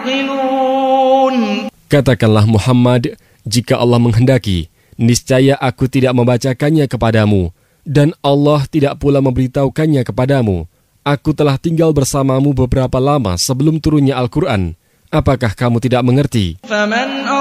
يعقلون. Katakanlah Muhammad, jika Allah menghendaki, niscaya aku tidak membacakannya kepadamu, dan Allah tidak pula memberitahukannya kepadamu. Aku telah tinggal bersamamu beberapa lama sebelum turunnya Al-Quran. Apakah kamu tidak mengerti?